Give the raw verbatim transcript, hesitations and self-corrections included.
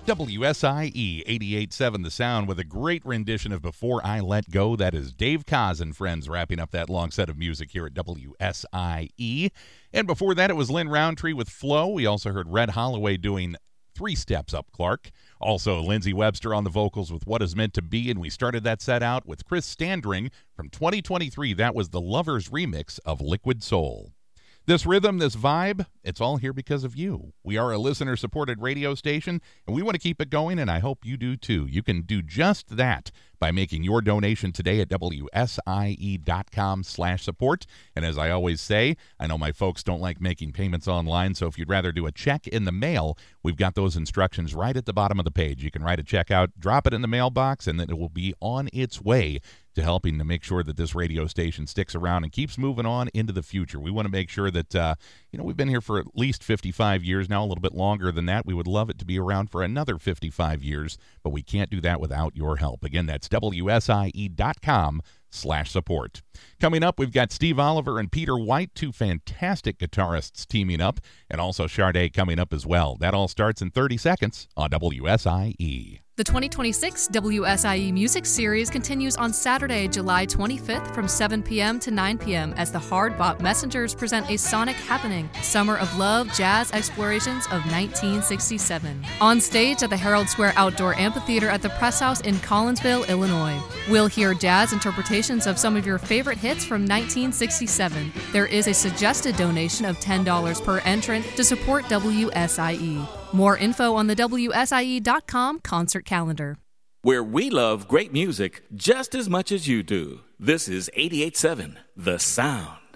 W S I E eighty-eight point seven The Sound with a great rendition of Before I Let Go. That is Dave Koz and friends wrapping up that long set of music here at W S I E. And before that, it was Lynn Roundtree with Flow. We also heard Red Holloway doing Three Steps Up Clark. Also, Lindsey Webster on the vocals with What Is Meant to Be. And we started that set out with Chris Standring from twenty twenty-three. That was the Lovers remix of Liquid Soul. This rhythm, this vibe, it's all here because of you. We are a listener-supported radio station, and we want to keep it going, and I hope you do too. You can do just that by making your donation today at W S I E dot com slash support. And as I always say, I know my folks don't like making payments online, so if you'd rather do a check in the mail, we've got those instructions right at the bottom of the page. You can write a check out, drop it in the mailbox, and then it will be on its way to helping to make sure that this radio station sticks around and keeps moving on into the future. We want to make sure that, uh, you know, we've been here for at least fifty-five years now, a little bit longer than that. We would love it to be around for another fifty-five years, but we can't do that without your help. Again, that's W S I E dot com slash support. Coming up, we've got Steve Oliver and Peter White, two fantastic guitarists teaming up, and also Sade coming up as well. That all starts in thirty seconds on W S I E. The twenty twenty-six W S I E Music Series continues on Saturday, July twenty-fifth from seven p.m. to nine p.m. as the Hard Bop Messengers present a sonic happening, Summer of Love Jazz Explorations of nineteen sixty-seven. On stage at the Herald Square Outdoor Amphitheater at the Press House in Collinsville, Illinois. We'll hear jazz interpretations of some of your favorite hits from nineteen sixty-seven. There is a suggested donation of ten dollars per entrant to support W S I E. More info on the W S I E dot com concert calendar. Where we love great music just as much as you do. This is eighty-eight point seven The Sound.